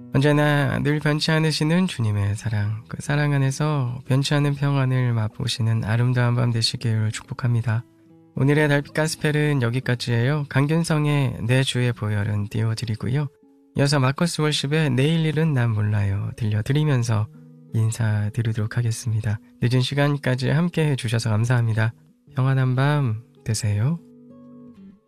언제나 늘 변치 않으시는 주님의 사랑, 그 사랑 안에서 변치 않는 평안을 맛보시는 아름다운 밤 되시길 축복합니다. 오늘의 달빛 가스펠은 여기까지예요. 강균성의 내 주의 보혈은 띄워드리고요. 이어서 마커스 월십의 내일 일은 난 몰라요 들려드리면서 인사드리도록 하겠습니다. 늦은 시간까지 함께 해주셔서 감사합니다. 평안한 밤 되세요.